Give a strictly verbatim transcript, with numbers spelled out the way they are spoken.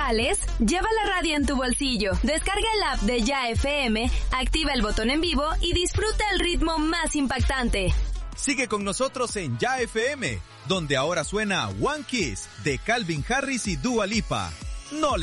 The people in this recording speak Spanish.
virtuales? Lleva la radio en tu bolsillo, descarga el app de Ya F M, activa el botón en vivo y disfruta el ritmo más impactante. Sigue con nosotros en Ya F M, donde ahora suena One Kiss de Calvin Harris y Dua Lipa. No le